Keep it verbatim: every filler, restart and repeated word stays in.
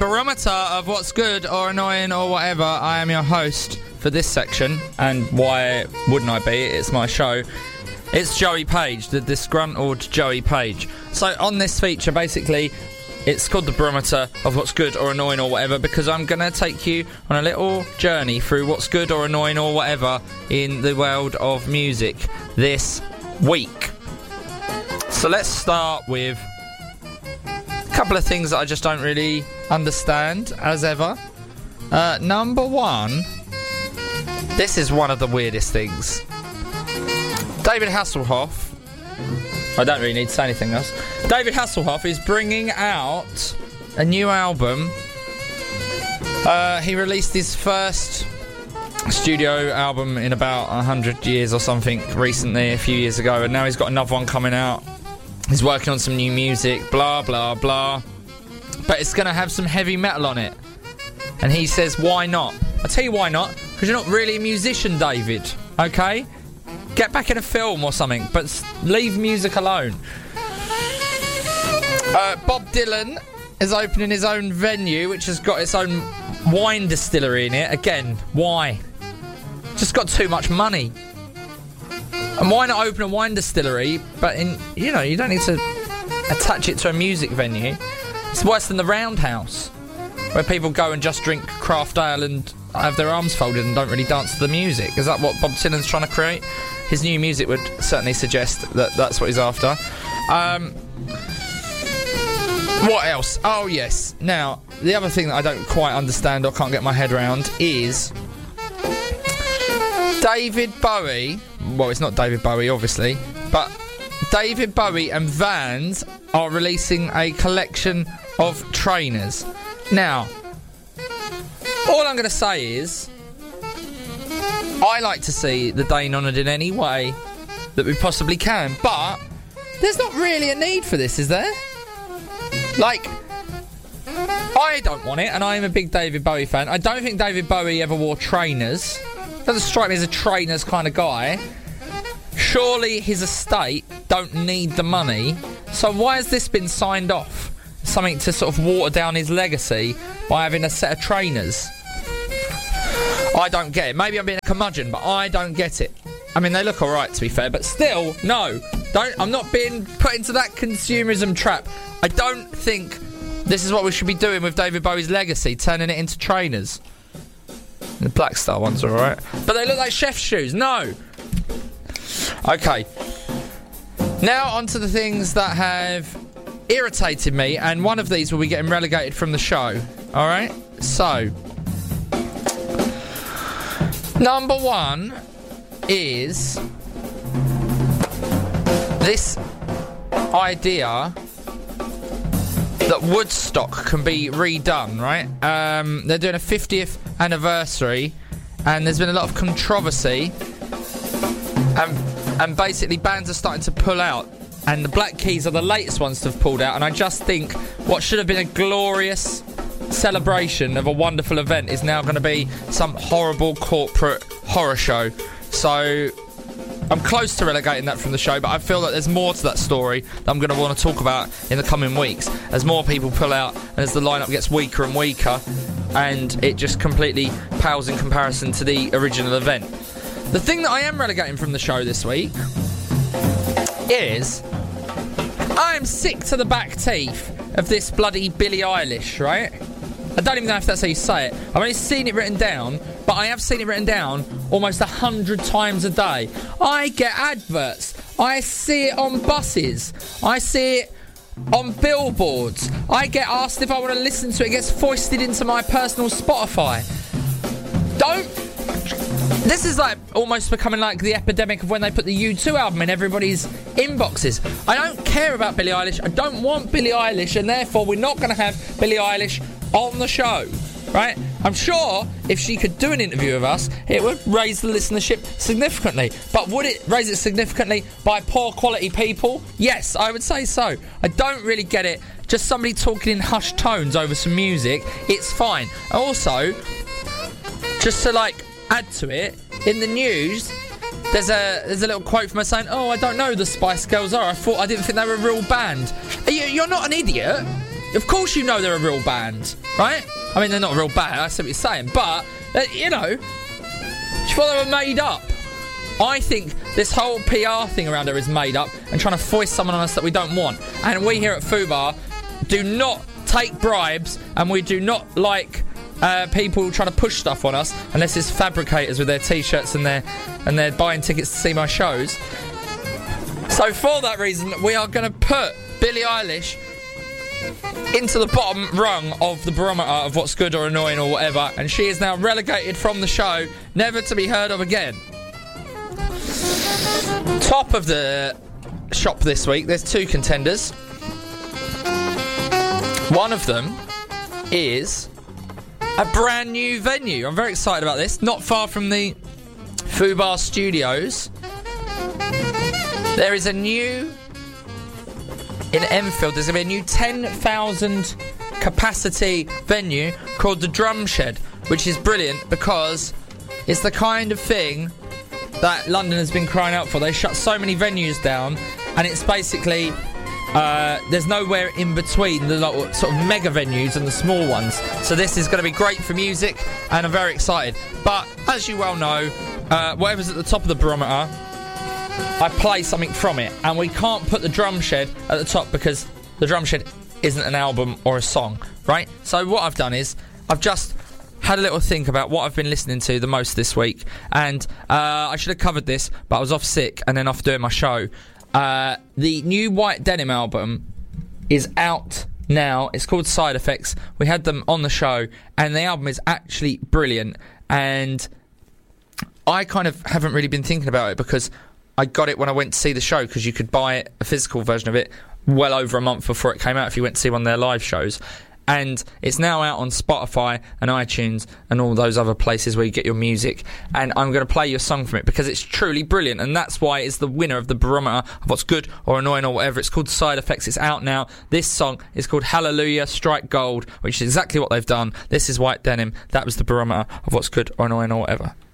barometer of what's good or annoying or whatever. I am your host for this section, and why wouldn't I be? It's my show. It's Joey Page, the disgruntled Joey Page. So on this feature, basically, it's called the barometer of what's good or annoying or whatever, because I'm going to take you on a little journey through what's good or annoying or whatever in the world of music this week. So let's start with a couple of things that I just don't really understand, as ever. Uh, number one, this is one of the weirdest things. David Hasselhoff, I don't really need to say anything else. David Hasselhoff is bringing out a new album. Uh, he released his first studio album in about a hundred years or something recently, a few years ago, and now he's got another one coming out. He's working on some new music, blah, blah, blah. But it's going to have some heavy metal on it. And he says, why not? I'll tell you why not. Because you're not really a musician, David. Okay? Get back in a film or something, but leave music alone. Uh, Bob Dylan is opening his own venue, which has got its own wine distillery in it. Again, why? Just got too much money. And why not open a wine distillery, but in, you know, you don't need to attach it to a music venue. It's worse than the Roundhouse, where people go and just drink craft ale and have their arms folded and don't really dance to the music. Is that what Bob Dylan's trying to create? His new music would certainly suggest that that's what he's after. Um, what else? Oh, yes. Now, the other thing that I don't quite understand or can't get my head around is David Bowie. Well, it's not David Bowie, obviously, but David Bowie and Vans are releasing a collection of trainers. Now, all I'm going to say is, I like to see the Dane honoured in any way that we possibly can, but there's not really a need for this, is there? Like, I don't want it, and I'm a big David Bowie fan. I don't think David Bowie ever wore trainers. Doesn't strike me as a trainers kind of guy. Surely his estate don't need the money, so why has this been signed off? Something to sort of water down his legacy by having a set of trainers? I don't get it. Maybe I'm being a curmudgeon, but I don't get it. I mean, they look alright, to be fair, but still, no. Don't. I'm not being put into that consumerism trap. I don't think this is what we should be doing with David Bowie's legacy, turning it into trainers. The Black Star ones are alright, but they look like chef's shoes. No. Okay. Now on to the things that have irritated me, and one of these will be getting relegated from the show. Alright? So, number one is this idea that Woodstock can be redone, right? Um, they're doing a fiftieth anniversary, and there's been a lot of controversy, and, and basically bands are starting to pull out, and the Black Keys are the latest ones to have pulled out, and I just think what should have been a glorious celebration of a wonderful event is now going to be some horrible corporate horror show. So I'm close to relegating that from the show, but I feel that there's more to that story that I'm going to want to talk about in the coming weeks as more people pull out and as the lineup gets weaker and weaker, and it just completely pales in comparison to the original event. The thing that I am relegating from the show this week is I'm sick to the back teeth of this bloody Billie Eilish, right? I don't even know if that's how you say it. I've only seen it written down, but I have seen it written down almost a hundred times a day. I get adverts. I see it on buses. I see it on billboards. I get asked if I want to listen to it. It gets foisted into my personal Spotify. Don't... This is like almost becoming like the epidemic of when they put the U two album in everybody's inboxes. I don't care about Billie Eilish. I don't want Billie Eilish, and therefore we're not going to have Billie Eilish on the show, right? I'm sure if she could do an interview with us, it would raise the listenership significantly. But would it raise it significantly by poor quality people? Yes, I would say so. I don't really get it. Just somebody talking in hushed tones over some music, it's fine. Also, just to like add to it, in the news, there's a there's a little quote from her saying, "Oh, I don't know who the Spice Girls are. I thought I didn't think they were a real band." Are you, you're not an idiot. of course you know they're a real band, right? I mean, they're not a real band, I see what you're saying, but, uh, you know, you thought they were made up. I think this whole P R thing around her is made up and trying to foist someone on us that we don't want. And we here at Fubar do not take bribes, and we do not like uh, people trying to push stuff on us unless it's fabricators with their T-shirts and they're, and they're buying tickets to see my shows. So for that reason, we are going to put Billie Eilish into the bottom rung of the barometer of what's good or annoying or whatever, and she is now relegated from the show, never to be heard of again. Top of the shop this week, there's two contenders. One of them is a brand new venue. I'm very excited about this. Not far from the Fubar Studios, there is a new, in Enfield, there's going to be a new ten thousand capacity venue called the Drum Shed, which is brilliant because it's the kind of thing that London has been crying out for. They shut so many venues down, and it's basically uh, there's nowhere in between the like, sort of mega venues and the small ones. So this is going to be great for music, and I'm very excited. But as you well know, uh, whatever's at the top of the barometer, I play something from it, and we can't put the Drum Shed at the top because the Drum Shed isn't an album or a song, right? So what I've done is I've just had a little think about what I've been listening to the most this week, and uh, I should have covered this, but I was off sick and then off doing my show. Uh, the new White Denim album is out now. It's called Side Effects. We had them on the show, and the album is actually brilliant, and I kind of haven't really been thinking about it because I got it when I went to see the show, because you could buy it, a physical version of it, well over a month before it came out if you went to see one of their live shows. And it's now out on Spotify and iTunes and all those other places where you get your music. And I'm going to play you a song from it because it's truly brilliant, and that's why it's the winner of the barometer of what's good or annoying or whatever. It's called Side Effects. It's out now. This song is called Hallelujah Strike Gold, which is exactly what they've done. This is White Denim. That was the barometer of what's good or annoying or whatever.